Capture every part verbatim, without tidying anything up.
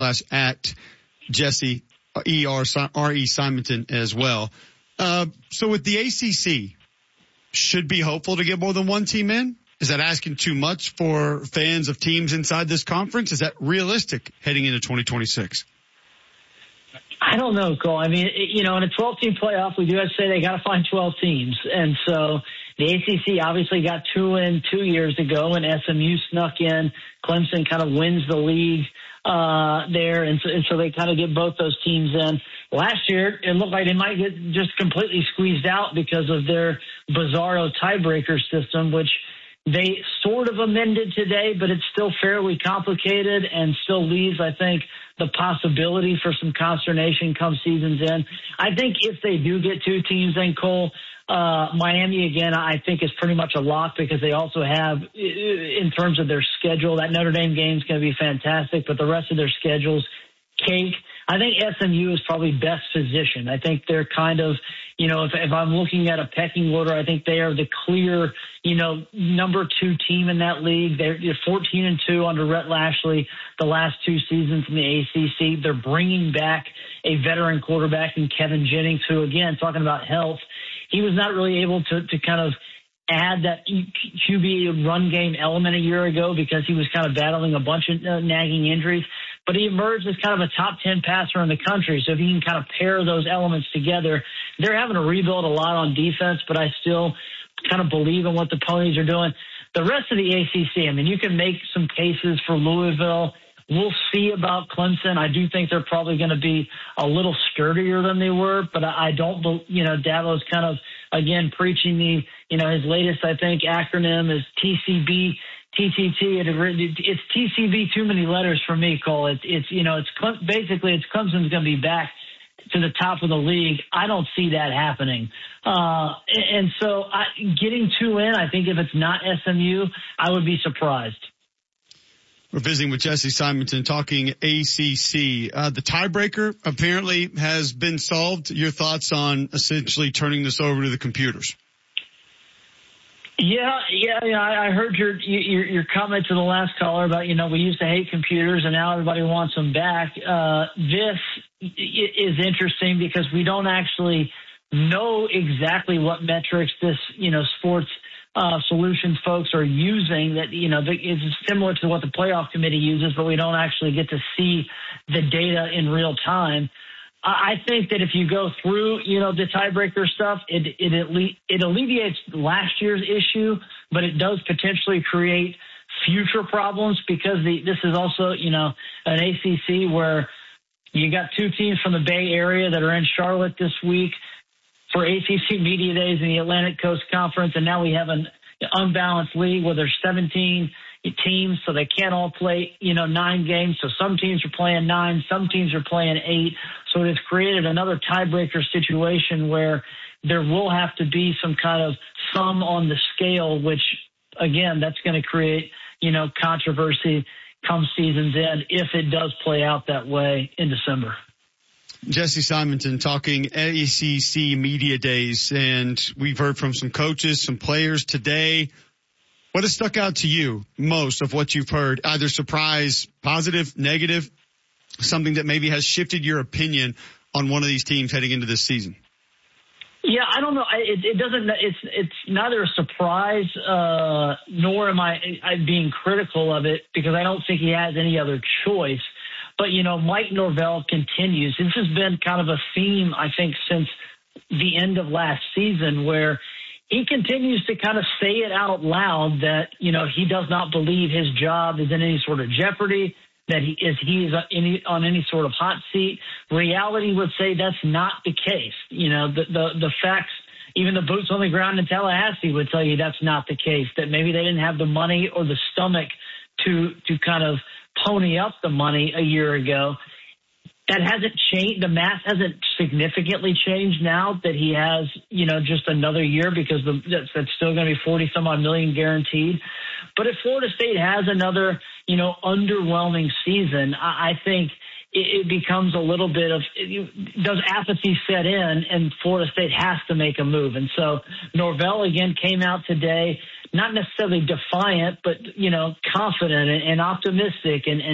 slash at Jesse E R R E Simonton as well. Uh, so with the A C C, should be hopeful to get more than one team in. Is that asking too much for fans of teams inside this conference? Is that realistic heading into twenty twenty-six? I don't know, Cole. I mean, you know, in a twelve-team playoff, we do have to say they got to find twelve teams. And so the A C C obviously got two in two years ago, and S M U snuck in. Clemson kind of wins the league uh, there, and so, and so they kind of get both those teams in. Last year, it looked like they might get just completely squeezed out because of their bizarro tiebreaker system, which they sort of amended today, but it's still fairly complicated and still leaves, I think, the possibility for some consternation come season's end. I think if they do get two teams in, Cole, uh, Miami, again, I think is pretty much a lock because they also have, in terms of their schedule, that Notre Dame game is going to be fantastic, but the rest of their schedule's cake. I think S M U is probably best positioned. I think they're kind of, you know, if, if I'm looking at a pecking order, I think they are the clear, you know, number two team in that league. They're, they're fourteen and two under Rhett Lashley the last two seasons in the A C C. They're bringing back a veteran quarterback in Kevin Jennings, who, again, talking about health, he was not really able to, to kind of add that Q B run game element a year ago because he was kind of battling a bunch of uh, nagging injuries. But he emerged as kind of a top ten passer in the country. So if you can kind of pair those elements together, they're having to rebuild a lot on defense, but I still kind of believe in what the Ponies are doing. The rest of the A C C, I mean, you can make some cases for Louisville. We'll see about Clemson. I do think they're probably going to be a little sturdier than they were, but I don't, you know, Davo's kind of, again, preaching the, you know, his latest, I think, acronym is T C B. T T T, it's T C B too many letters for me, Cole. It's, it's you know, it's basically it's Clemson's going to be back to the top of the league. I don't see that happening. Uh, and so I, getting two in, I think if it's not S M U, I would be surprised. We're visiting with Jesse Simonton talking A C C. Uh, the tiebreaker apparently has been solved. Your thoughts on essentially turning this over to the computers? Yeah, yeah, yeah. I heard your, your your comment to the last caller about, you know, we used to hate computers and now everybody wants them back. Uh, this is interesting because we don't actually know exactly what metrics this, you know, sports uh, solutions folks are using that, you know, is similar to what the playoff committee uses, but we don't actually get to see the data in real time. I think that if you go through, you know, the tiebreaker stuff, it it it alleviates last year's issue, but it does potentially create future problems because the this is also, you know, an A C C where you got two teams from the Bay Area that are in Charlotte this week for A C C Media Days in the Atlantic Coast Conference, and now we have an unbalanced league where there's seventeen teams, so they can't all play, you know, nine games. So some teams are playing nine, some teams are playing eight. So it's created another tiebreaker situation where there will have to be some kind of sum on the scale, which, again, that's going to create, you know, controversy come season's end if it does play out that way in December. Jesse Simonton talking A C C Media Days, and we've heard from some coaches, some players today. What has stuck out to you most of what you've heard? Either surprise, positive, negative, something that maybe has shifted your opinion on one of these teams heading into this season? Yeah, I don't know. It, it doesn't. It's it's neither a surprise uh, nor am I, I being critical of it because I don't think he has any other choice. But you know, Mike Norvell continues. This has been kind of a theme, I think, since the end of last season, where he continues to kind of say it out loud that, you know, he does not believe his job is in any sort of jeopardy, that he is he is any, on any sort of hot seat. Reality would say that's not the case. You know, the, the, the facts, even the boots on the ground in Tallahassee would tell you that's not the case, that maybe they didn't have the money or the stomach to, to kind of pony up the money a year ago. That hasn't changed. The math hasn't significantly changed now that he has, you know, just another year because the, that's, that's still going to be forty some odd million guaranteed. But if Florida State has another, you know, underwhelming season, I, I think it, it becomes a little bit of, it, does apathy set in and Florida State has to make a move. And so Norvell again came out today, not necessarily defiant, but, you know, confident and, and optimistic and, and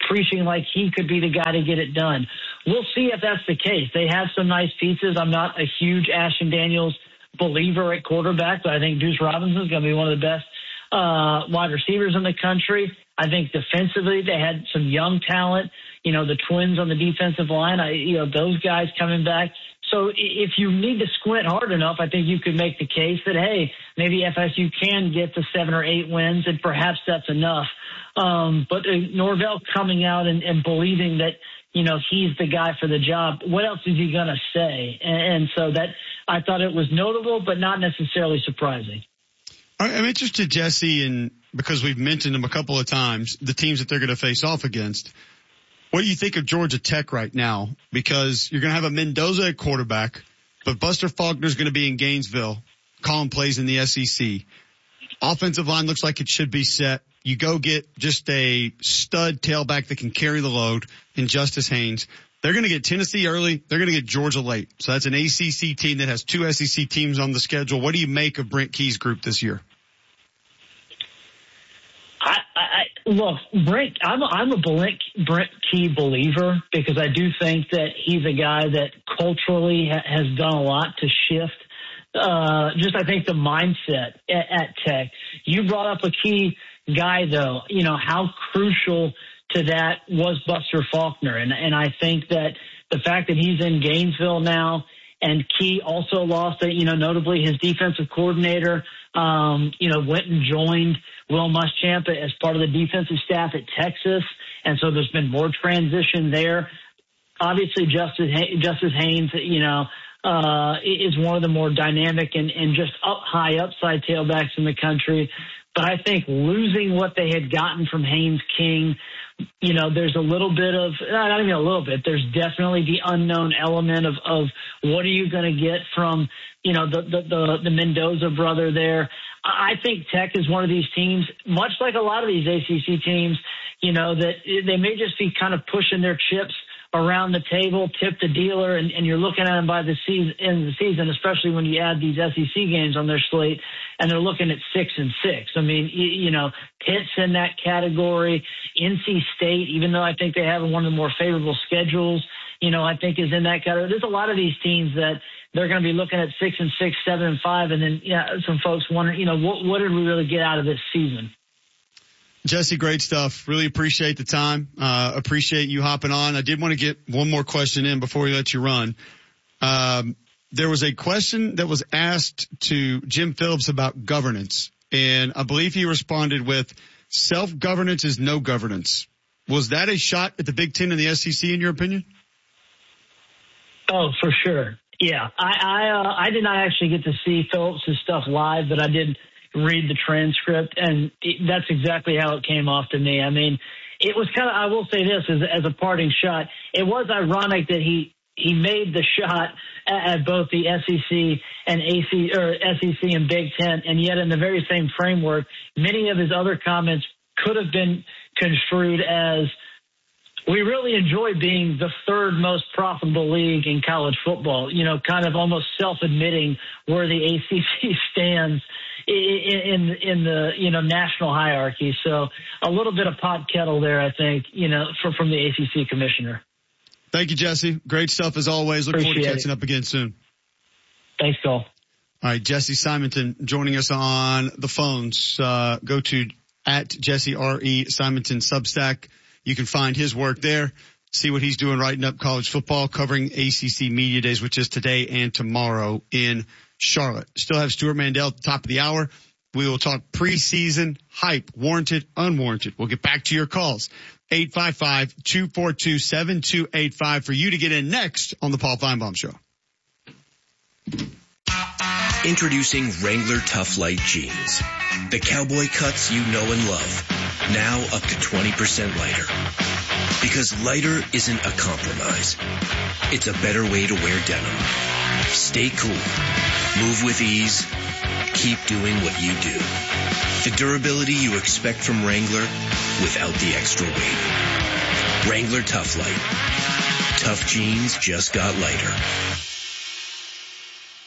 preaching like he could be the guy to get it done. We'll see if that's the case. They have some nice pieces. I'm not a huge Ashton Daniels believer at quarterback, but I think Deuce Robinson is going to be one of the best uh, wide receivers in the country. I think defensively they had some young talent. You know, the twins on the defensive line, I, you know, those guys coming back. So if you need to squint hard enough, I think you could make the case that, hey, maybe F S U can get to seven or eight wins, and perhaps that's enough. Um, but uh, Norvell coming out and, and believing that, you know, he's the guy for the job, what else is he going to say? And, and so that I thought it was notable, but not necessarily surprising. I'm interested, Jesse, and because we've mentioned them a couple of times, the teams that they're going to face off against. What do you think of Georgia Tech right now? Because you're going to have a Mendoza at quarterback, but Buster Faulkner's going to be in Gainesville, calling plays in the S E C. Offensive line looks like it should be set. You go get just a stud tailback that can carry the load in Justice Haynes. They're going to get Tennessee early. They're going to get Georgia late. So that's an A C C team that has two S E C teams on the schedule. What do you make of Brent Key's group this year? I, I, look, Brent, I'm a, I'm a Brent, Brent Key believer because I do think that he's a guy that culturally ha- has done a lot to shift. Uh, just I think the mindset at, at Tech. You brought up a key guy, though. You know, how crucial to that was Buster Faulkner. And, and I think that the fact that he's in Gainesville now, and Key also lost, a, you know, notably his defensive coordinator, um, you know, went and joined Will Muschamp as part of the defensive staff at Texas. And so there's been more transition there. Obviously, Justice, Justice Haynes, you know, uh, is one of the more dynamic and, and just up high upside tailbacks in the country. But I think losing what they had gotten from Haynes King, you know, there's a little bit of, not even a little bit, there's definitely the unknown element of, of what are you going to get from, you know, the, the, the, the Mendoza brother there. I think Tech is one of these teams, much like a lot of these A C C teams, you know, that they may just be kind of pushing their chips around the table, tip the dealer, and, and you're looking at them by the season, end of the season, especially when you add these S E C games on their slate, and they're looking at six and six. I mean, you, you know, Pitt's in that category. N C State, even though I think they have one of the more favorable schedules, you know, I think is in that category. There's a lot of these teams that they're going to be looking at six and six, seven and five, and then yeah, some folks wonder, you know, what, what did we really get out of this season? Jesse, great stuff. Really appreciate the time. Uh, appreciate you hopping on. I did want to get one more question in before we let you run. Um, there was a question that was asked to Jim Phillips about governance, and I believe he responded with self-governance is no governance. Was that a shot at the Big Ten and the S E C in your opinion? Oh, for sure. Yeah. I, I, uh, I did not actually get to see Phillips' stuff live, but I did read the transcript, and it, that's exactly how it came off to me. I mean, it was kind of, I will say this as, as a parting shot, it was ironic that he, he made the shot at, at both the S E C and A C or S E C and Big Ten, and yet in the very same framework, many of his other comments could have been construed as, we really enjoy being the third most profitable league in college football, you know, kind of almost self-admitting where the A C C stands in, in, in the, you know, national hierarchy. So a little bit of pot kettle there, I think, you know, for, from the A C C commissioner. Thank you, Jesse. Great stuff as always. Look Appreciate forward to catching it. up again soon. Thanks, Cole. All right, Jesse Simonton joining us on the phones. Uh, go to at Jesse R E Simonton Substack. You can find his work there, see what he's doing writing up college football, covering A C C Media Days, which is today and tomorrow in Charlotte. Still have Stuart Mandel at the top of the hour. We will talk preseason hype, warranted, unwarranted. We'll get back to your calls. eight five five, two four two, seven two eight five for you to get in next on the Paul Feinbaum Show. Introducing Wrangler Tough Light Jeans. The cowboy cuts you know and love. Now up to twenty percent lighter. Because lighter isn't a compromise. It's a better way to wear denim. Stay cool. Move with ease. Keep doing what you do. The durability you expect from Wrangler without the extra weight. Wrangler Tough Light. Tough jeans just got lighter.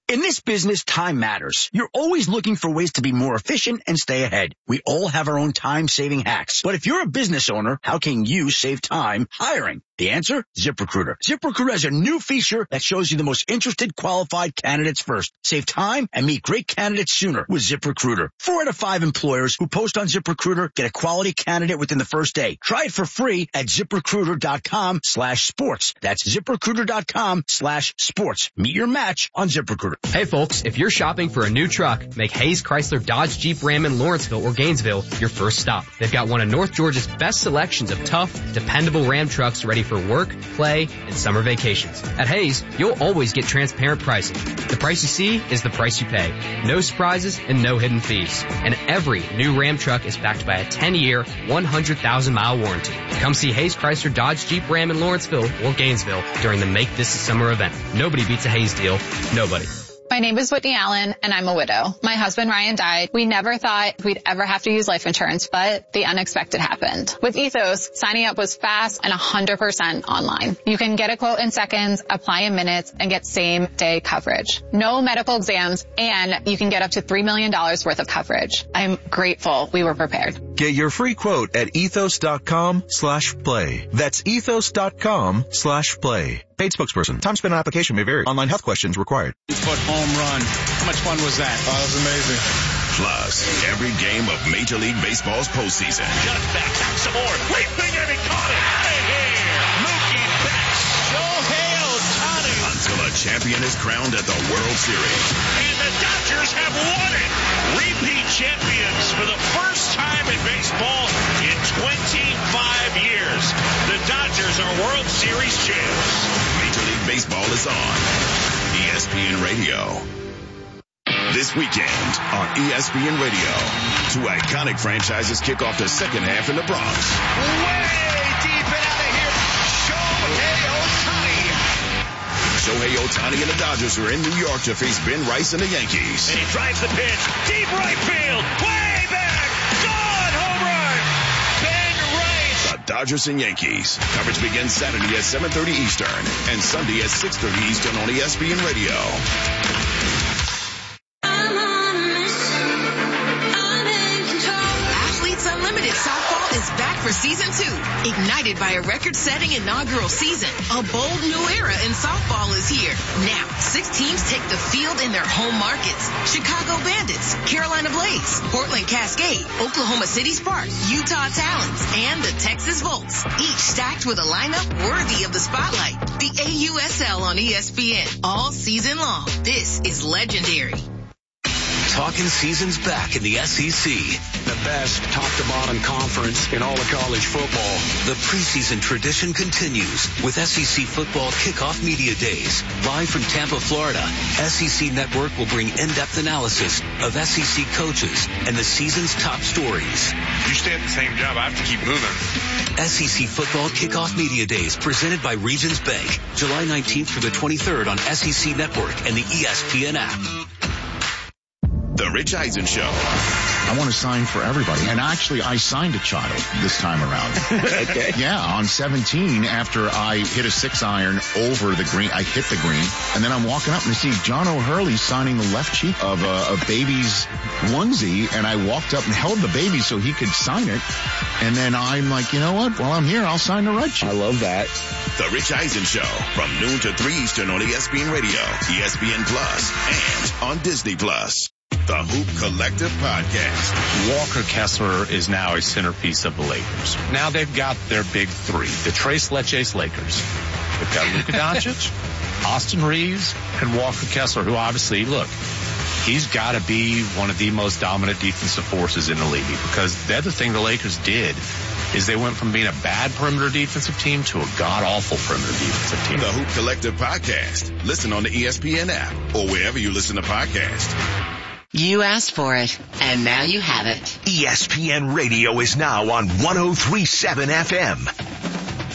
In this business, time matters. You're always looking for ways to be more efficient and stay ahead. We all have our own time-saving hacks. But if you're a business owner, how can you save time hiring? The answer? ZipRecruiter. ZipRecruiter has a new feature that shows you the most interested qualified candidates first. Save time and meet great candidates sooner with ZipRecruiter. Four out of five employers who post on ZipRecruiter get a quality candidate within the first day. Try it for free at ZipRecruiter.com slash sports. That's ZipRecruiter.com slash sports. Meet your match on ZipRecruiter. Hey folks, if you're shopping for a new truck, make Hayes Chrysler Dodge Jeep Ram in Lawrenceville or Gainesville your first stop. They've got one of North Georgia's best selections of tough, dependable Ram trucks ready for work, play, and summer vacations. At Hayes, you'll always get transparent pricing. The price you see is the price you pay. No surprises and no hidden fees. And every new Ram truck is backed by a ten-year, one hundred thousand mile warranty. Come see Hayes Chrysler Dodge Jeep Ram in Lawrenceville or Gainesville during the Make This a Summer event. Nobody beats a Hayes deal. Nobody. My name is Whitney Allen, and I'm a widow. My husband, Ryan, died. We never thought we'd ever have to use life insurance, but the unexpected happened. With Ethos, signing up was fast and one hundred percent online. You can get a quote in seconds, apply in minutes, and get same-day coverage. No medical exams, and you can get up to three million dollars worth of coverage. I'm grateful we were prepared. Get your free quote at ethos.com slash play. That's ethos.com slash play. Paid spokesperson. Time spent on application may vary. Online health questions required. Foot home run. How much fun was that? Oh, that was amazing. Plus, every game of Major League Baseball's postseason. Got back, back some more. Leaping and he caught it. Hey, hey. Mookie Betts. Shohei Ohtani. Until a champion is crowned at the World Series. And the Dodgers have won it. Repeat champions for the first time in baseball in twenty-five years. The Dodgers are World Series champs. Major League Baseball is on E S P N Radio. This weekend on E S P N Radio, two iconic franchises kick off the second half in the Bronx. Way deep and out of here, Shohei Ohtani. Shohei Ohtani and the Dodgers are in New York to face Ben Rice and the Yankees. And he drives the pitch, deep right field, way back, gone, home run, Ben Rice. The Dodgers and Yankees. Coverage begins Saturday at seven thirty Eastern and Sunday at six thirty Eastern on E S P N Radio. Is back for season two. Ignited by a record-setting inaugural season, a bold new era in softball is here. Now, six teams take the field in their home markets. Chicago Bandits, Carolina Blaze, Portland Cascade, Oklahoma City Sparks, Utah Talons, and the Texas Volts. Each stacked with a lineup worthy of the spotlight. The A U S L on E S P N all season long. This is legendary. Talking seasons back in the S E C. The best top-to-bottom conference in all of college football. The preseason tradition continues with S E C Football Kickoff Media Days. Live from Tampa, Florida, S E C Network will bring in-depth analysis of S E C coaches and the season's top stories. You stay at the same job, I have to keep moving. S E C Football Kickoff Media Days presented by Regions Bank. July nineteenth through the twenty-third on S E C Network and the E S P N app. The Rich Eisen Show. I want to sign for everybody. And actually, I signed a child this time around. Okay. Yeah, on seventeen, after I hit a six iron over the green, I hit the green, and then I'm walking up and I see John O'Hurley signing the left cheek of a, a baby's onesie, and I walked up and held the baby so he could sign it. And then I'm like, you know what? While I'm here, I'll sign the right cheek. I love that. The Rich Eisen Show from noon to three Eastern on E S P N Radio, E S P N Plus, and on Disney Plus. The Hoop Collective Podcast. Walker Kessler is now a centerpiece of the Lakers. Now they've got their big three, the Tres Leches Lakers. They've got Luka Doncic, Austin Reeves, and Walker Kessler, who obviously, look, he's got to be one of the most dominant defensive forces in the league, because the other thing the Lakers did is they went from being a bad perimeter defensive team to a god-awful perimeter defensive team. The Hoop Collective Podcast. Listen on the E S P N app or wherever you listen to podcasts. You asked for it, and now you have it. E S P N Radio is now on one oh three point seven F M.